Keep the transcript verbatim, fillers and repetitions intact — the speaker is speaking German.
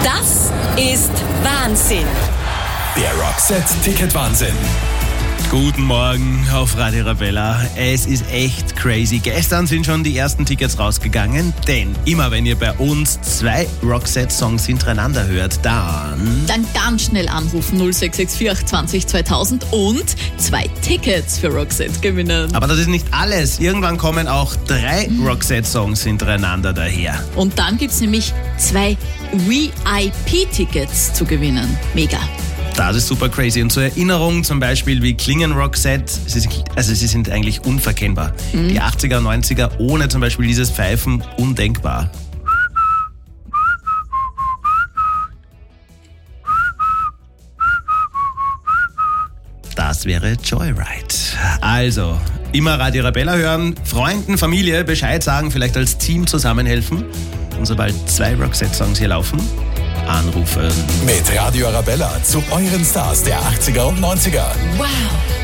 Das ist Wahnsinn. Der Roxette-Ticket-Wahnsinn. Guten Morgen auf Radio Arabella. Es ist echt crazy. Gestern sind schon die ersten Tickets rausgegangen, denn immer wenn ihr bei uns zwei Roxette-Songs hintereinander hört, dann... Dann ganz schnell anrufen null sechs sechs vier acht zwanzig zweitausend und zwei Tickets für Roxette gewinnen. Aber das ist nicht alles. Irgendwann kommen auch drei Roxette-Songs hintereinander daher. Und dann gibt's nämlich zwei V I P-Tickets zu gewinnen. Mega. Das ist super crazy. Und zur Erinnerung zum Beispiel, wie klingen Roxette? Sie sind, also sie sind eigentlich unverkennbar. Mhm. Die achtziger und neunziger ohne zum Beispiel dieses Pfeifen undenkbar. Das wäre Joyride. Also, immer Radio Arabella hören, Freunden, Familie Bescheid sagen, vielleicht als Team zusammenhelfen. Und sobald zwei Roxette-Songs hier laufen, anrufen. Mit Radio Arabella zu euren Stars der achtziger und neunziger. Wow.